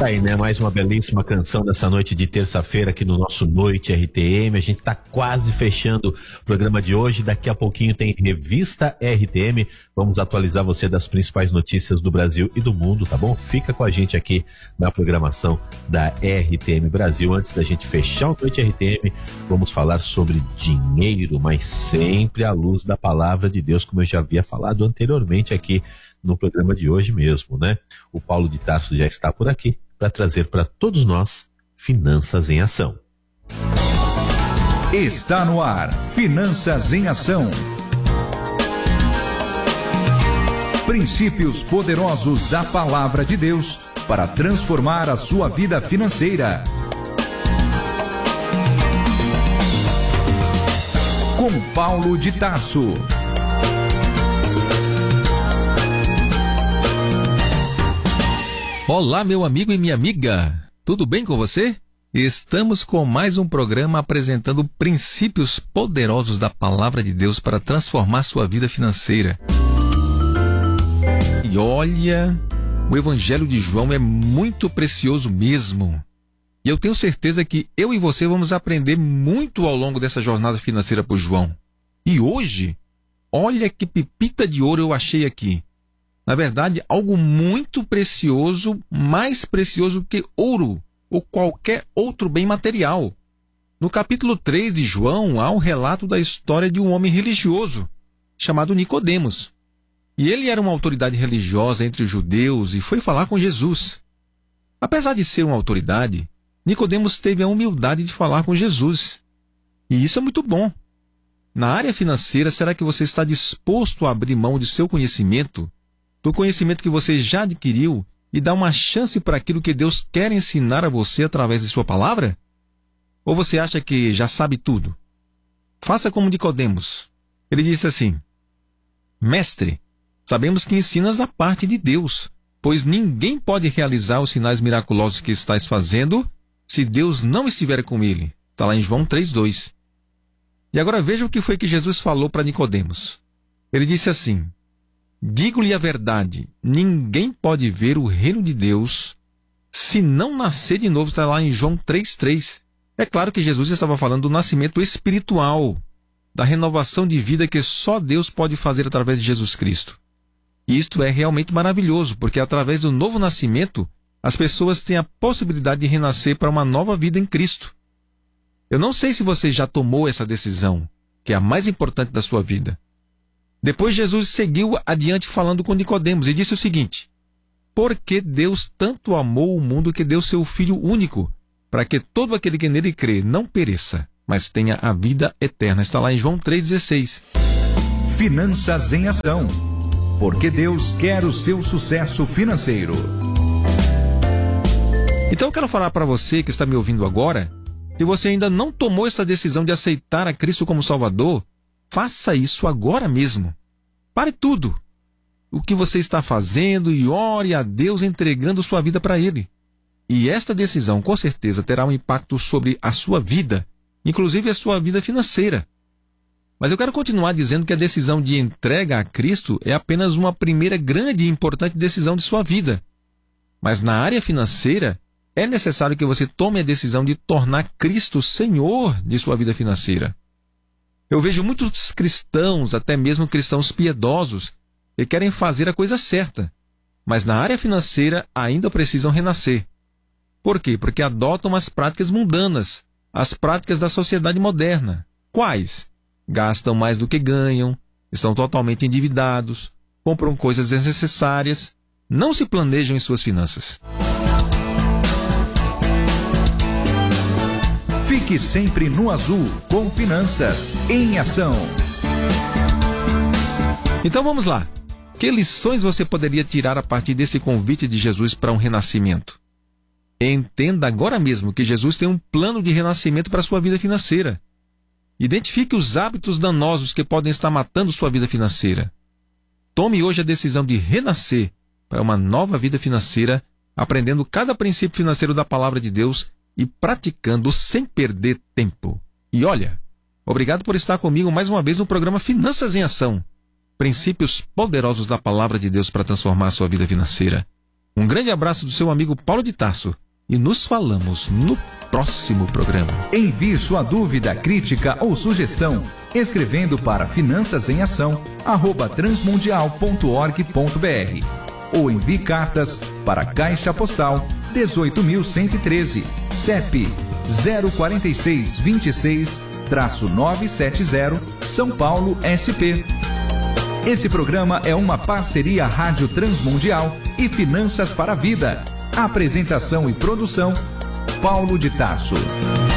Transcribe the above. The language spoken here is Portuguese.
Tá aí, né? Mais uma belíssima canção dessa noite de terça-feira aqui no nosso Noite RTM. A gente tá quase fechando o programa de hoje. Daqui a pouquinho tem Revista RTM. Vamos atualizar você das principais notícias do Brasil e do mundo, tá bom? Fica com a gente aqui na programação da RTM Brasil. Antes da gente fechar o Noite RTM, vamos falar sobre dinheiro, mas sempre à luz da palavra de Deus, como eu já havia falado anteriormente aqui no programa de hoje mesmo, né? O Paulo de Tarso já está por aqui para trazer para todos nós Finanças em Ação. Está no ar, Finanças em Ação. Princípios poderosos da Palavra de Deus para transformar a sua vida financeira. Com Paulo de Tarso. Olá, meu amigo e minha amiga, tudo bem com você? Estamos com mais um programa apresentando princípios poderosos da Palavra de Deus para transformar sua vida financeira. E olha, o Evangelho de João é muito precioso mesmo. E eu tenho certeza que eu e você vamos aprender muito ao longo dessa jornada financeira por João. E hoje, olha que pepita de ouro eu achei aqui. Na verdade, algo muito precioso, mais precioso que ouro ou qualquer outro bem material. No capítulo 3 de João, há um relato da história de um homem religioso, chamado Nicodemos. E ele era uma autoridade religiosa entre os judeus e foi falar com Jesus. Apesar de ser uma autoridade, Nicodemos teve a humildade de falar com Jesus. E isso é muito bom. Na área financeira, será que você está disposto a abrir mão de seu conhecimento, do conhecimento que você já adquiriu, e dar uma chance para aquilo que Deus quer ensinar a você através de sua palavra? Ou você acha que já sabe tudo? Faça como Nicodemos. Ele disse assim: Mestre, sabemos que ensinas da parte de Deus, pois ninguém pode realizar os sinais miraculosos que estás fazendo se Deus não estiver com ele. Está lá em João 3:2. E agora veja o que foi que Jesus falou para Nicodemos. Ele disse assim: Digo-lhe a verdade, ninguém pode ver o reino de Deus se não nascer de novo. Está lá em João 3:3. É claro que Jesus estava falando do nascimento espiritual, da renovação de vida que só Deus pode fazer através de Jesus Cristo. E isto é realmente maravilhoso, porque através do novo nascimento, as pessoas têm a possibilidade de renascer para uma nova vida em Cristo. Eu não sei se você já tomou essa decisão, que é a mais importante da sua vida. Depois Jesus seguiu adiante falando com Nicodemos e disse o seguinte: Porque Deus tanto amou o mundo que deu seu Filho único, para que todo aquele que nele crê não pereça, mas tenha a vida eterna. Está lá em João 3,16. Finanças em Ação. Porque Deus quer o seu sucesso financeiro. Então eu quero falar para você que está me ouvindo agora, se você ainda não tomou essa decisão de aceitar a Cristo como Salvador, faça isso agora mesmo. Pare tudo o que você está fazendo e ore a Deus entregando sua vida para Ele. E esta decisão, com certeza, terá um impacto sobre a sua vida, inclusive a sua vida financeira. Mas eu quero continuar dizendo que a decisão de entrega a Cristo é apenas uma primeira grande e importante decisão de sua vida. Mas na área financeira, é necessário que você tome a decisão de tornar Cristo Senhor de sua vida financeira. Eu vejo muitos cristãos, até mesmo cristãos piedosos, que querem fazer a coisa certa, mas na área financeira ainda precisam renascer. Por quê? Porque adotam as práticas mundanas, as práticas da sociedade moderna. Quais? Gastam mais do que ganham, estão totalmente endividados, compram coisas desnecessárias, não se planejam em suas finanças. Fique sempre no azul com Finanças em Ação. Então vamos lá. Que lições você poderia tirar a partir desse convite de Jesus para um renascimento? Entenda agora mesmo que Jesus tem um plano de renascimento para a sua vida financeira. Identifique os hábitos danosos que podem estar matando sua vida financeira. Tome hoje a decisão de renascer para uma nova vida financeira, aprendendo cada princípio financeiro da Palavra de Deus e praticando sem perder tempo. E olha, obrigado por estar comigo mais uma vez no programa Finanças em Ação. Princípios poderosos da Palavra de Deus para transformar a sua vida financeira. Um grande abraço do seu amigo Paulo de Tarso e nos falamos no próximo programa. Envie sua dúvida, crítica ou sugestão escrevendo para finançasemação@transmundial.org.br ou envie cartas para Caixa Postal 18.113, CEP 04626-970, São Paulo, SP. Esse programa é uma parceria Rádio Transmundial e Finanças para a Vida. Apresentação e produção, Paulo de Tarso.